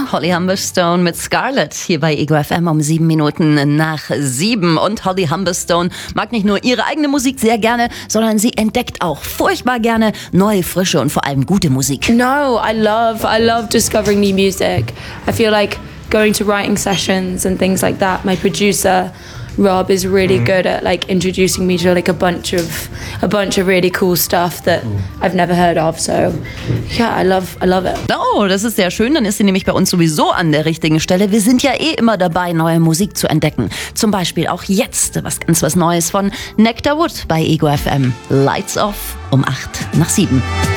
Holly Humberstone mit Scarlett hier bei Ego FM um 7 Minuten nach 7. Und Holly Humberstone mag nicht nur ihre eigene Musik sehr gerne, sondern sie entdeckt auch furchtbar gerne neue, frische und vor allem gute Musik. No, I love discovering new music. I feel like going to writing sessions and things like that. My producer Rob is really good at like introducing me to like a bunch of really cool stuff that I've never heard of. So yeah, I love it. Oh, das ist sehr schön. Dann ist sie nämlich bei uns sowieso an der richtigen Stelle. Wir sind ja immer dabei, neue Musik zu entdecken. Zum Beispiel auch jetzt was Neues von Nectar Wood bei Ego FM. Lights Off um 8 nach 7.